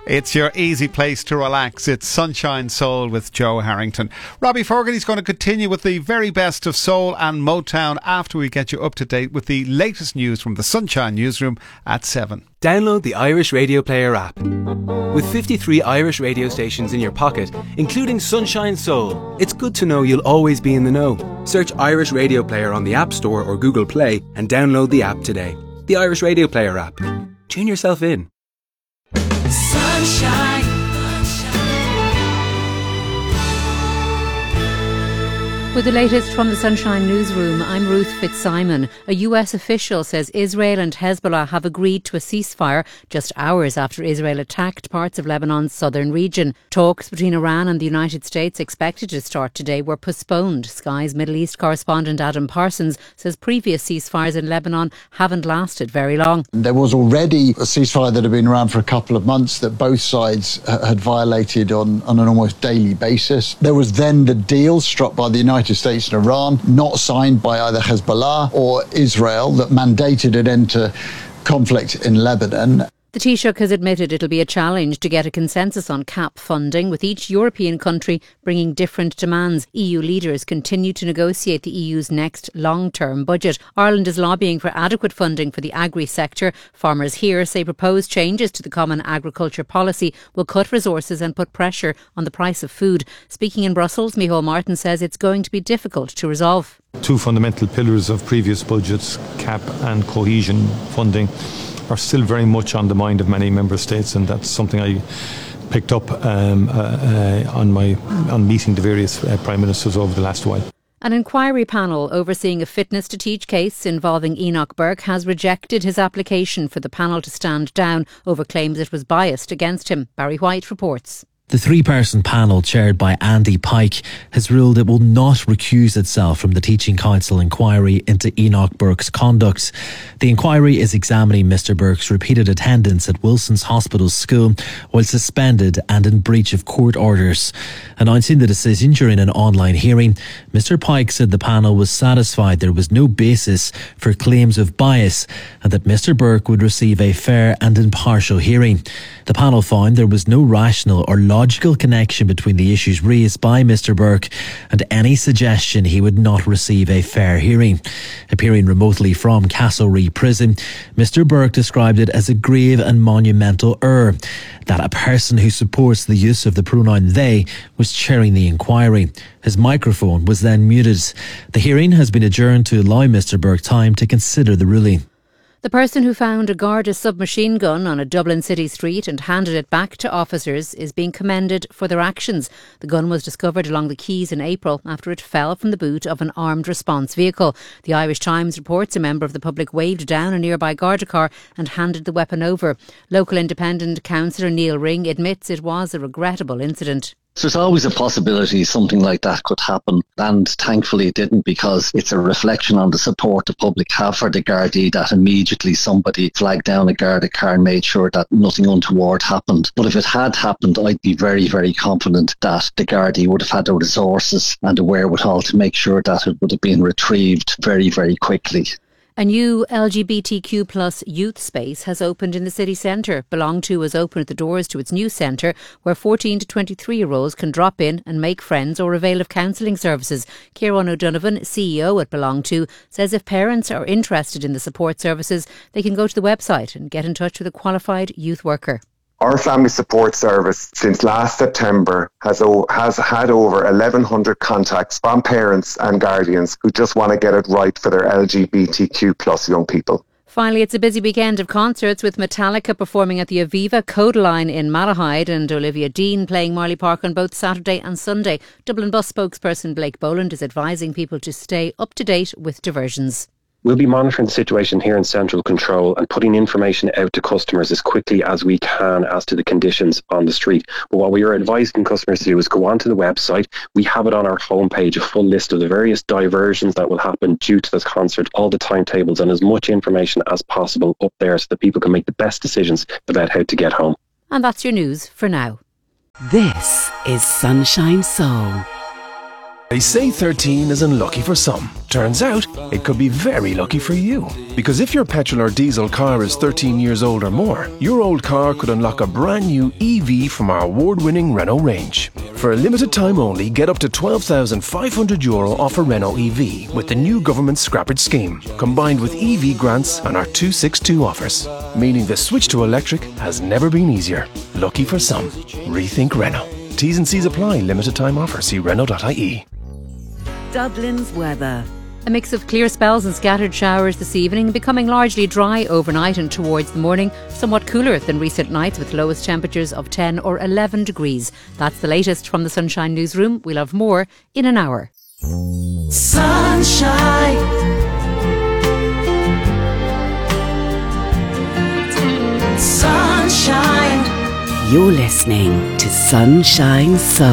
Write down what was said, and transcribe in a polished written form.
It's your easy place to relax. It's Sunshine Soul with Joe Harrington. Robbie Fogarty's going to continue with the very best of soul and Motown after we get you up to date with the latest news from the Sunshine Newsroom at 7. Download the Irish Radio Player app. With 53 Irish radio stations in your pocket, including Sunshine Soul, it's good to know you'll always be in the know. Search Irish Radio Player on the App Store or Google Play and download the app today. The Irish Radio Player app. Tune yourself in. Sunshine. With the latest from the Sunshine Newsroom, I'm Ruth Fitzsimon. A US official says Israel and Hezbollah have agreed to a ceasefire just hours after Israel attacked parts of Lebanon's southern region. Talks between Iran and the United States, expected to start today, were postponed. Sky's Middle East correspondent Adam Parsons says previous ceasefires in Lebanon haven't lasted very long. There was already a ceasefire that had been around for a couple of months that both sides had violated on an almost daily basis. There was then the deal struck by the United States and Iran, not signed by either Hezbollah or Israel, that mandated an end to conflict in Lebanon. The Taoiseach has admitted it'll be a challenge to get a consensus on CAP funding, with each European country bringing different demands. EU leaders continue to negotiate the EU's next long-term budget. Ireland is lobbying for adequate funding for the agri-sector. Farmers here say proposed changes to the Common Agriculture Policy will cut resources and put pressure on the price of food. Speaking in Brussels, Micheál Martin says it's going to be difficult to resolve. Two fundamental pillars of previous budgets, CAP and cohesion funding, are still very much on the mind of many member states, and that's something I picked up on meeting the various prime ministers over the last while. An inquiry panel overseeing a fitness to teach case involving Enoch Burke has rejected his application for the panel to stand down over claims it was biased against him. Barry White reports. The three-person panel, chaired by Andy Pike, has ruled it will not recuse itself from the Teaching Council inquiry into Enoch Burke's conduct. The inquiry is examining Mr Burke's repeated attendance at Wilson's Hospital School while suspended and in breach of court orders. Announcing the decision during an online hearing, Mr Pike said the panel was satisfied there was no basis for claims of bias and that Mr Burke would receive a fair and impartial hearing. The panel found there was no rational or logical connection between the issues raised by Mr Burke and any suggestion he would not receive a fair hearing. Appearing remotely from Castlereagh Prison, Mr Burke described it as a grave and monumental error that a person who supports the use of the pronoun they was chairing the inquiry. His microphone was then muted. The hearing has been adjourned to allow Mr Burke time to consider the ruling. The person who found a Garda submachine gun on a Dublin city street and handed it back to officers is being commended for their actions. The gun was discovered along the quays in April after it fell from the boot of an armed response vehicle. The Irish Times reports a member of the public waved down a nearby Garda car and handed the weapon over. Local independent councillor Neil Ring admits it was a regrettable incident. So there's always a possibility something like that could happen, and thankfully it didn't, because it's a reflection on the support the public have for the Gardaí that immediately somebody flagged down a Garda car and made sure that nothing untoward happened. But if it had happened, I'd be very, very confident that the Gardaí would have had the resources and the wherewithal to make sure that it would have been retrieved very, very quickly. A new LGBTQ plus youth space has opened in the city centre. Belong To has opened the doors to its new centre, where 14 to 23-year-olds can drop in and make friends or avail of counselling services. Kieran O'Donovan, CEO at Belong To, says if parents are interested in the support services, they can go to the website and get in touch with a qualified youth worker. Our family support service since last September has had over 1,100 contacts from parents and guardians who just want to get it right for their LGBTQ plus young people. Finally, it's a busy weekend of concerts, with Metallica performing at the Aviva Codaline in Malahide and Olivia Dean playing Marley Park on both Saturday and Sunday. Dublin Bus spokesperson Blake Boland is advising people to stay up to date with diversions. We'll be monitoring the situation here in Central Control and putting information out to customers as quickly as we can as to the conditions on the street. But what we are advising customers to do is go onto the website. We have it on our homepage, a full list of the various diversions that will happen due to this concert, all the timetables and as much information as possible up there so that people can make the best decisions about how to get home. And that's your news for now. This is Sunshine Soul. They say 13 is unlucky for some. Turns out, it could be very lucky for you. Because if your petrol or diesel car is 13 years old or more, your old car could unlock a brand new EV from our award-winning Renault range. For a limited time only, get up to €12,500 off a Renault EV with the new government scrappage scheme, combined with EV grants and our 262 offers. Meaning the switch to electric has never been easier. Lucky for some. Rethink Renault. T's and C's apply. Limited time offer. See Renault.ie. Dublin's weather. A mix of clear spells and scattered showers this evening, becoming largely dry overnight and towards the morning, somewhat cooler than recent nights with lowest temperatures of 10 or 11 degrees. That's the latest from the Sunshine Newsroom. We'll have more in an hour. Sunshine. Sunshine. You're listening to Sunshine Soul.